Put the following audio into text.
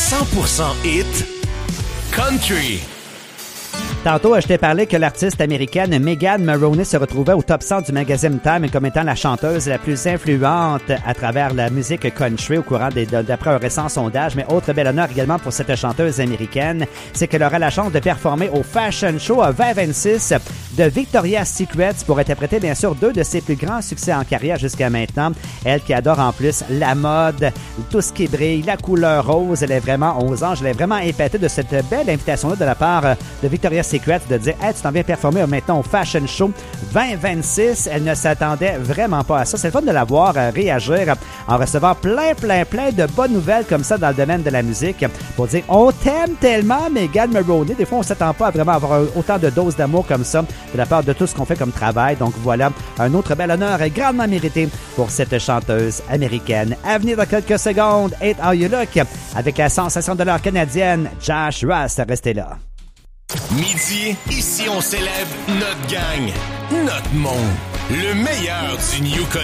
100% hit country. Tantôt, je t'ai parlé que l'artiste américaine Megan Maroney se retrouvait au top 100 du magazine Time comme étant la chanteuse la plus influente à travers la musique country au courant d'après un récent sondage. Mais autre bel honneur également pour cette chanteuse américaine, c'est qu'elle aura la chance de performer au Fashion Show 2026 de Victoria's Secret pour interpréter bien sûr deux de ses plus grands succès en carrière jusqu'à maintenant. Elle qui adore en plus la mode, tout ce qui brille, la couleur rose, elle est vraiment aux anges, elle est vraiment épatée de cette belle invitation-là de la part de Victoria's Secret de dire « Hey, tu t'en viens performer maintenant au Fashion Show 2026 ». Elle ne s'attendait vraiment pas à ça. C'est le fun de la voir réagir en recevant plein de bonnes nouvelles comme ça dans le domaine de la musique pour dire « On t'aime tellement, Megan Maroney ». Des fois, on ne s'attend pas à vraiment avoir autant de doses d'amour comme ça de la part de tout ce qu'on fait comme travail. Donc voilà, un autre bel honneur grandement mérité pour cette chanteuse américaine. À venir dans quelques secondes, Ain't How You Look avec la sensation de l'heure canadienne, Josh Ross. Restez là. Midi, ici on célèbre notre gang, notre monde, le meilleur du New